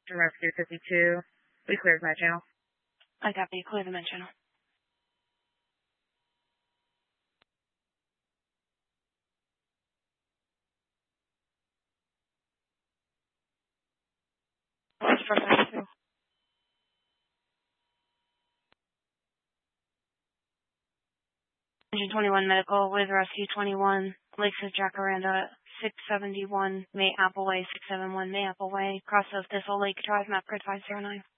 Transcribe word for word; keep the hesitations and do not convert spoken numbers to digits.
Rescue fifty-two. We cleared my channel. I copy. Clear the med channel. What's from rescue? Engine twenty-one medical with rescue twenty-one. Lakes Jacaranda six seventy-one May Apple Way six seventy-one May Apple Way. Cross of Thistle Lake Drive. Map grid five zero nine.